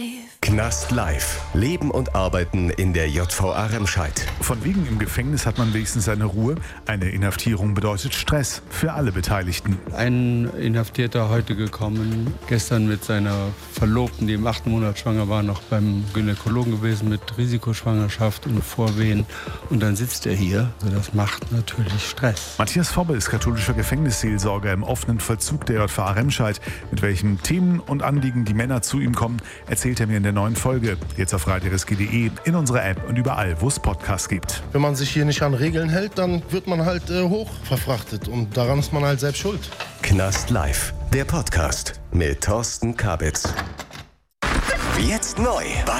Knast live. Leben und Arbeiten in der JVA Remscheid. Von wegen im Gefängnis hat man wenigstens seine Ruhe. Eine Inhaftierung bedeutet Stress für alle Beteiligten. Ein Inhaftierter heute gekommen, gestern mit seiner Verlobten, die im 8. Monat schwanger war, noch beim Gynäkologen gewesen mit Risikoschwangerschaft und Vorwehen. Und dann sitzt er hier. Also das macht natürlich Stress. Matthias Fobbe ist katholischer Gefängnisseelsorger im offenen Vollzug der JVA Remscheid. Mit welchen Themen und Anliegen die Männer zu ihm kommen, erzählt er mir in der neuen Folge. Jetzt auf radiorescue.de, in unserer App und überall, wo es Podcasts gibt. Wenn man sich hier nicht an Regeln hält, dann wird man halt hochverfrachtet. Und daran ist man halt selbst schuld. Knast live. Der Podcast mit Thorsten Kabitz. Jetzt neu bei